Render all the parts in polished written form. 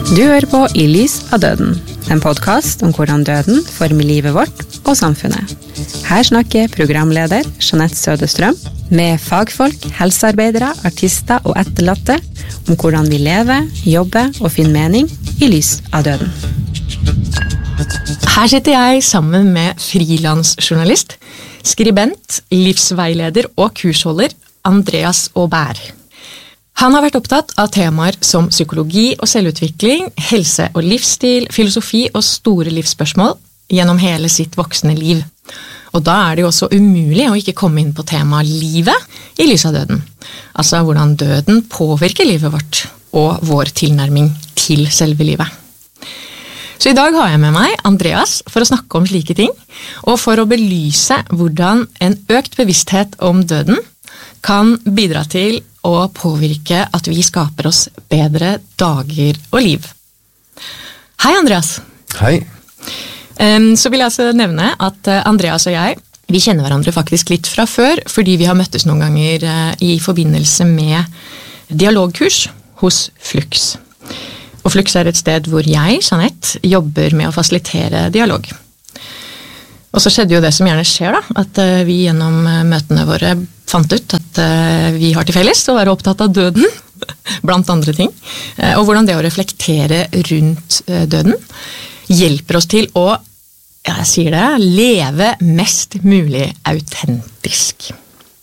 Du hører på I lys av døden, en podcast om hvordan døden former livet vårt og samfunnet. Her snakker programleder Jeanette Sødestrøm med fagfolk, helsearbeidere, artister og etterlatte om hvordan vi lever, jobber og finner mening I lys av døden. Her sitter jeg sammen med frilansjournalist, skribent, livsveileder og kursholder Andreas Aubert. Han har vært opptatt av temaer som psykologi og selvutvikling, helse og livsstil, filosofi og store livsspørsmål gjennom hele sitt voksne liv. Og da det jo også umulig å ikke komme inn på temaet livet I lys av døden. Altså hvordan døden påvirker livet vårt og vår tilnærming til selve livet. Så I dag har jeg med meg Andreas for å snakke om slike ting, og for å belyse hvordan en økt bevissthet om døden kan bidra til å påvirke at vi skaper oss bedre dager og liv. Hei Andreas. Hei. Så vil jeg altså nevne at Andreas og jeg, vi kjenner hverandre faktisk litt fra før, fordi vi har møttes noen ganger I forbindelse med dialogkurs hos Flux. Og Flux et sted hvor jeg, Jeanette, jobber med å fasilitere dialog. Og så skjedde jo det som gjerne skjer da, at vi gjennom møtene våre fant ut at vi har til felles å være opptatt av døden, blant andre ting, og hvordan det å reflektere rundt døden hjelper oss til å, jeg sier det, leve mest mulig autentisk.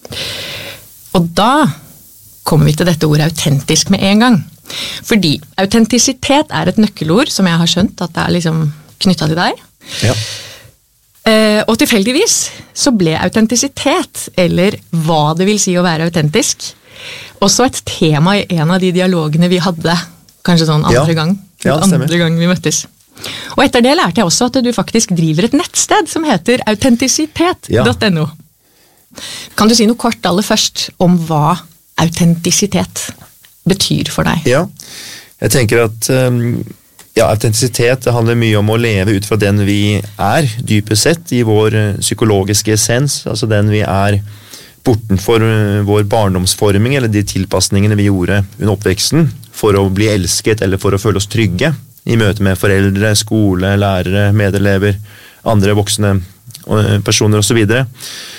Og da kommer vi til dette ordet autentisk med en gang. Fordi autentisitet et nøkkelord som jeg har skjønt at det liksom knyttet til deg. Ja. Og tilfeldigvis så ble autentisitet, eller hva det vil si å være autentisk, også et tema I en av de dialogene vi hadde, kanskje sånn andre gang vi møttes. Og etter det lærte jeg også at du faktisk driver et nettsted som heter autentisitet.no. Kan du si noe kort aller først om hva autentisitet betyr for deg? Ja, jeg tenker at autentisitet det handler mye om å leve ut fra den vi dypest sett I vår psykologiske essens, altså den vi bortenfor vår barndomsforming eller de tilpasningene vi gjorde under oppveksten for å bli elsket eller for å føle oss trygge I møte med foreldre, skole, lærere, medelever, andre voksne personer og så videre.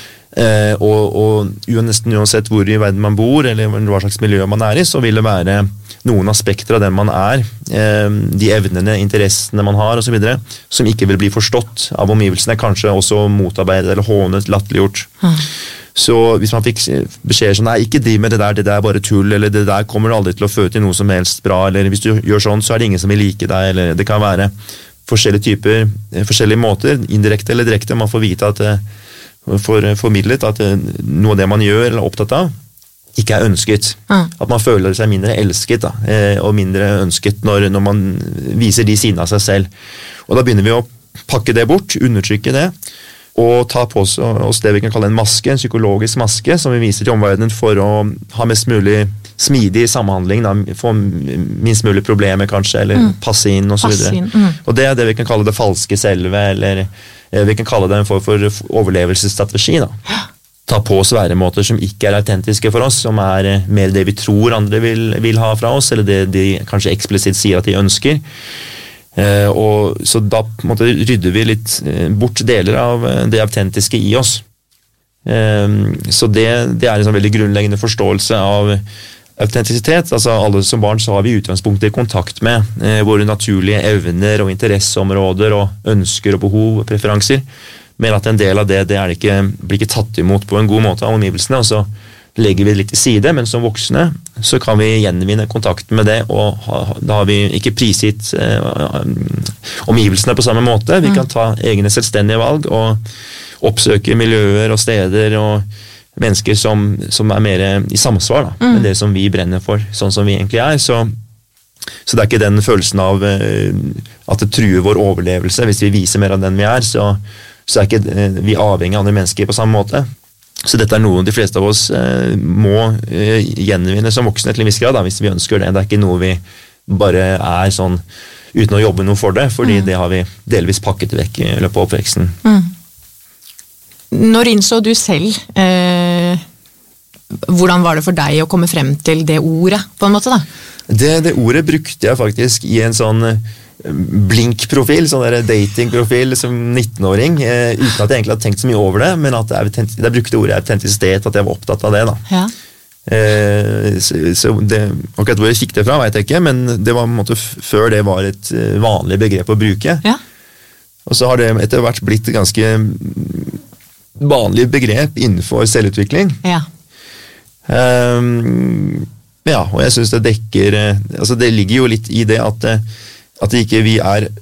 Og nesten uansett hvor I verden man bor eller hva slags miljø man I, så vil det være noen aspekter av den man de evnene, interessene man har og så videre, som ikke vil bli forstått av omgivelsene, kanskje også motarbeidet eller hånet, latterliggjort. Så hvis man fikk beskjed sånn, nei, ikke driv med det der bare tull, eller det der kommer aldri til å føre til noe som helst bra, eller hvis du gjør sånn, så det ingen som vil like deg, eller det kan være forskjellige typer, forskjellige måter, indirekte eller direkte, man får vite at formidlet at noe av det man gjør eller opptatt av ikke ønsket. At man føler seg mindre elsket og mindre ønsket når man viser de sidene av seg selv. Og da begynner vi å pakke det bort, undertrykke det, og ta på oss det vi kan kalle en maske, en psykologisk maske, som vi viser til omverdenen for å ha mest mulig smidig samhandling, få minst mulig problemer kanskje, eller passe inn og så videre. Og det det vi kan kalle det falske selve, eller vi kan kalle det en form for overlevelsesstrategi da. Ta på oss væremåter som ikke autentiske for oss, som mer det vi tror andre vil ha fra oss, eller det de kanskje eksplisitt sier at de ønsker. Og så da rydder vi litt bort deler av det autentiske I oss. Så det en sånn veldig grunnleggende forståelse av autentisitet. Altså alle som barn så har vi utgangspunktet I kontakt med våre naturlige evner og interesseområder og ønsker og behov og preferanser, men at en del av det blir ikke tatt imot på en god måte av omgivelsene, og så legger vi det litt til side, men som voksne så kan vi gjenvinne kontakten med det, og da har vi ikke prisgitt omgivelsene på samme måte. Vi kan ta egne selvstendige valg og oppsøke miljøer og steder og mennesker som mer I samsvar med det som vi brenner for, sånn som vi egentlig så det ikke den følelsen av at det truer vår overlevelse hvis vi viser mer av den vi så ikke vi avhengig av andre mennesker på samme måte. Så dette noe de fleste av oss må gjenvinne som voksne til en viss grad, hvis vi ønsker det. Det ikke noe vi bare sånn uten å jobbe noe for det, fordi det har vi delvis pakket vekk I løpet av oppveksten. Når innså du selv hvordan var det for deg å komme frem til det ordet, på en måte da? Det ordet brukte jeg faktisk i en sånn blink-profil, sånn der dating-profil som 19-åring, uten at jeg egentlig hadde tenkt så mye over det, men at jeg brukte ordet autentisitet, at jeg var opptatt av det da. Ja. Så akkurat hvor jeg fikk det fra, vet jeg ikke, men det var på en måte før det var et vanlig begrep å bruke. Ja. Og så har det etter hvert blitt et ganske vanlig begrep innenfor selvutvikling. Ja. Ja, og jeg synes det dekker, altså det ligger jo litt i det at ikke vi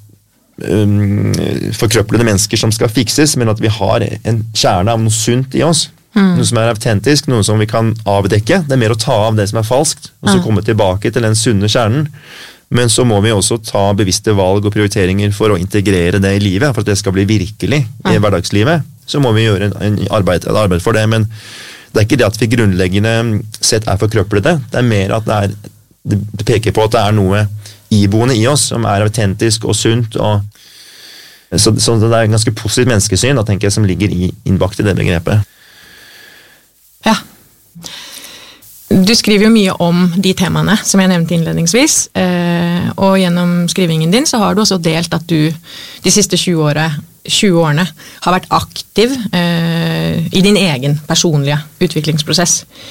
forkrøplede mennesker som skal fikses, men at vi har en kjerne av noe sunt i oss. Noe som autentisk, noe som vi kan avdekke. Det mer å ta av det som falskt, og så komme tilbake til den sunne kjernen. Men så må vi også ta bevisste valg og prioriteringer for å integrere det i livet, for at det skal bli virkelig i hverdagslivet. Så må vi gjøre et arbeid for det, men det er ikke det at vi grunnleggende sett forkrøplede. Det er mer at det peker på at det noe iboende i oss som autentisk og sunt, og så det er en ganske positivt menneskesyn, da, tenker jeg, som ligger innbakt i det begrepet. Ja. Du skriver jo mye om de temaene som jeg nevnte innledningsvis, og gjennom skrivingen din så har du også delt at du de siste 20 årene har vært aktiv i din egen personlige utviklingsprosess.